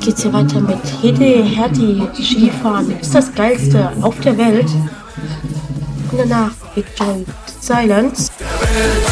geht's hier weiter mit Hede Hertie Skifahren. Ist das geilste auf der Welt. Und danach Enjoy Silence.